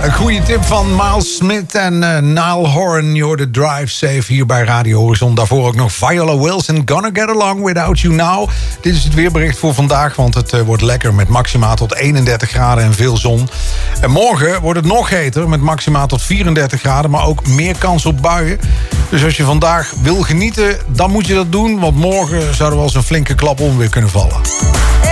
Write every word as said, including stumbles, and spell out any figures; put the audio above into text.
Een goede tip van Miles Smith en uh, Niall Horan. Je hoorde Drive Safe hier bij Radio Horizon. Daarvoor ook nog Viola Wilson. Gonna Get Along Without You Now. Dit is het weerbericht voor vandaag, want het uh, wordt lekker met maxima tot eenendertig graden en veel zon. En morgen wordt het nog heter met maxima tot vierendertig graden, maar ook meer kans op buien. Dus als je vandaag wil genieten, dan moet je dat doen, want morgen zou er wel eens een flinke klap onweer kunnen vallen.